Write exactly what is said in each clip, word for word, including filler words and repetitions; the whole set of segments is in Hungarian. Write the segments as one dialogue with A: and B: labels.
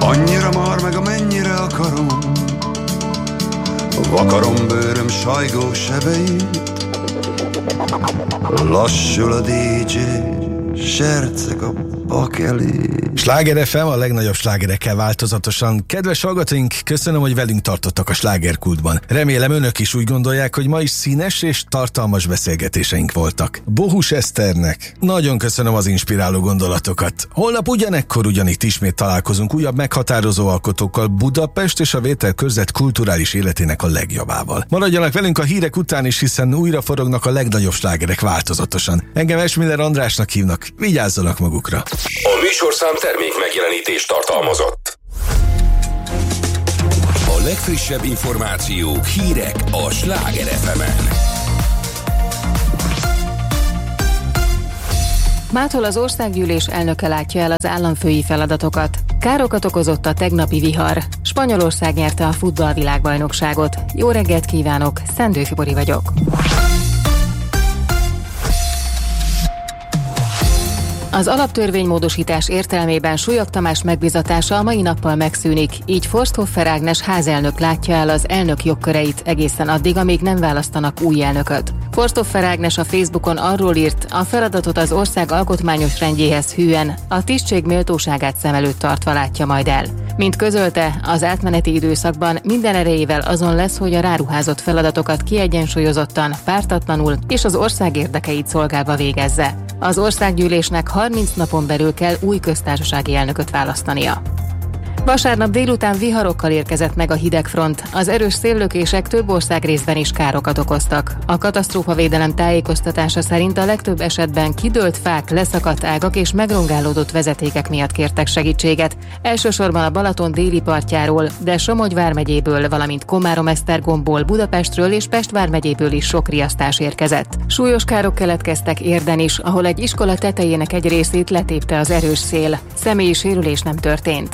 A: Annyira már meg amennyire akarom, vakarom bőröm sajgó sebeit. Lassul a dé dzsé, serceg a bakelé.
B: Sláger ef em, a legnagyobb slágerekkel változatosan. Kedves hallgatóink, köszönöm, hogy velünk tartottak a slágerkultban. Remélem önök is úgy gondolják, hogy ma is színes és tartalmas beszélgetéseink voltak. Bohus Eszternek nagyon köszönöm az inspiráló gondolatokat. Holnap ugyanekkor ugyanitt ismét találkozunk újabb meghatározó alkotókkal, Budapest és a Vételkörzet kulturális életének a legjobbával. Maradjanak velünk a hírek után is, hiszen újra forognak a legnagyobb slágerek változatosan. Engem Esmiller Andrásnak hívnak, vigyázzanak magukra.
C: A műsorszám termék megjelenítést tartalmazott. A legfrissebb információk, hírek a Sláger ef emen.
D: Mától az országgyűlés elnöke látja el az államfői feladatokat. Károkat okozott a tegnapi vihar. Spanyolország nyerte a futballvilágbajnokságot. Jó reggelt kívánok, Szendő Fibori vagyok. Az alaptörvénymódosítás értelmében Súlyog Tamás megbízatása a mai nappal megszűnik, így Forsthofer Ágnes házelnök látja el az elnök jogköreit egészen addig, amíg nem választanak új elnököt. Forsthofer Ágnes a Facebookon arról írt, a feladatot az ország alkotmányos rendjéhez hűen, a tisztség méltóságát szem előtt tartva látja majd el. Mint közölte, az átmeneti időszakban minden erejével azon lesz, hogy a ráruházott feladatokat kiegyensúlyozottan, pártatlanul és az ország érdekeit szolgálva végezze. Az országgyűlésnek harminc napon belül kell új köztársasági elnököt választania. Vasárnap délután viharokkal érkezett meg a hidegfront. Az erős széllökések több ország részben is károkat okoztak. A katasztrófavédelem tájékoztatása szerint a legtöbb esetben kidőlt fák, leszakadt ágak és megrongálódott vezetékek miatt kértek segítséget. Elsősorban a Balaton déli partjáról, de Somogy vármegyéből, valamint Komárom-Esztergomból, Budapestről és Pest vármegyéből is sok riasztás érkezett. Súlyos károk keletkeztek Érden is, ahol egy iskola tetejének egy részét letépte az erős szél. Személyi sérülés nem történt.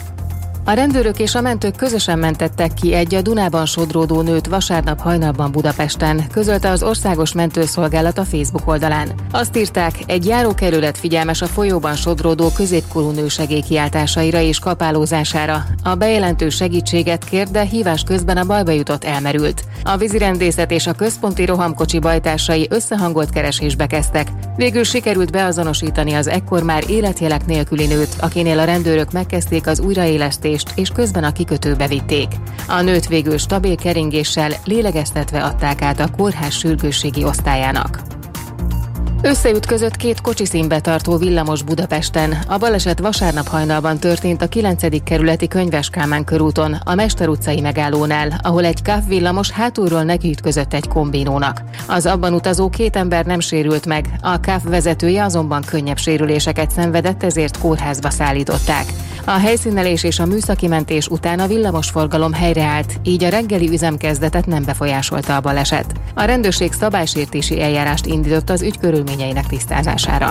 D: A rendőrök és a mentők közösen mentettek ki egy a Dunában sodródó nőt vasárnap hajnalban Budapesten, közölte az Országos Mentőszolgálat a Facebook oldalán. Azt írták, egy járókerület figyelmes a folyóban sodródó középkorú nő segélykiáltásaira és kapálózására. A bejelentő segítséget kért, de hívás közben a bajba jutott elmerült. A vízirendészet és a központi rohamkocsi bajtársai összehangolt keresésbe kezdtek. Végül sikerült beazonosítani az ekkor már életjelek nélküli nőt, akinél a rendőrök megkezdték az újraélesztést, és közben a kikötőbe vitték. A nőt végül stabil keringéssel lélegeztetve adták át a kórház sürgősségi osztályának. Összeütközött két kocsiszínbe tartó villamos Budapesten. A baleset vasárnap hajnalban történt a kilencedik kerületi Könyves Kálmán körúton, a Mester utcai megállónál, ahol egy ká á vé villamos hátulról nekiütközött egy kombinónak. Az abban utazó két ember nem sérült meg, a ká á vé vezetője azonban könnyebb sérüléseket szenvedett, ezért kórházba szállították. A helyszínelés és a műszaki mentés után a villamosforgalom helyreállt, így a reggeli üzemkezdetet nem befolyásolta a baleset. A rendőrség szabálysértési eljárást indított az ügy körülményeinek tisztázására.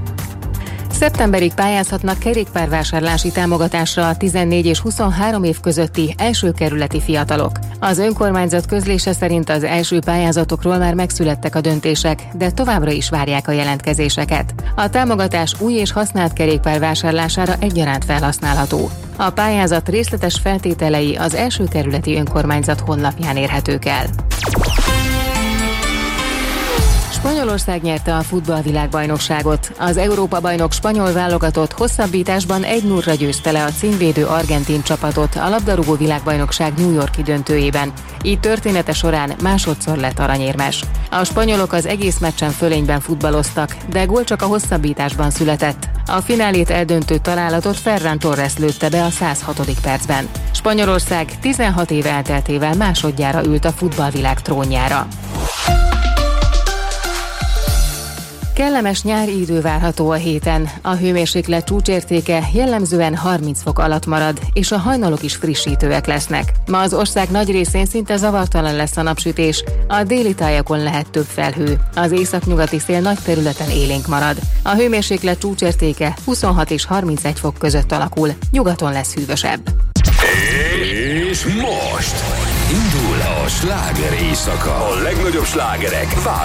D: Szeptemberig pályázhatnak kerékpárvásárlási támogatásra a tizennégy és huszonhárom év közötti első kerületi fiatalok. Az önkormányzat közlése szerint az első pályázatokról már megszülettek a döntések, de továbbra is várják a jelentkezéseket. A támogatás új és használt kerékpár vásárlására egyaránt felhasználható. A pályázat részletes feltételei az első kerületi önkormányzat honlapján érhetők el. Spanyolország nyerte a futballvilágbajnokságot. Az Európa-bajnok spanyol válogatott hosszabbításban egy nullra győzte le a címvédő argentin csapatot a labdarúgó világbajnokság New York-i döntőjében. Így története során másodszor lett aranyérmes. A spanyolok az egész meccsen fölényben futballoztak, de gól csak a hosszabbításban született. A finálét eldöntő találatot Ferran Torres lőtte be a száz hatodik percben. Spanyolország tizenhat év elteltével másodjára ült a futballvilág trónjára. Kellemes nyári idő várható a héten. A hőmérséklet csúcsértéke jellemzően harminc fok alatt marad, és a hajnalok is frissítőek lesznek. Ma az ország nagy részén szinte zavartalan lesz a napsütés, a déli tájakon lehet több felhő. Az északnyugati szél nagy területen élénk marad. A hőmérséklet csúcsértéke huszonhat és harmincegy fok között alakul, nyugaton lesz hűvösebb.
C: És most indul a sláger éjszaka. A legnagyobb slágerek válogatása.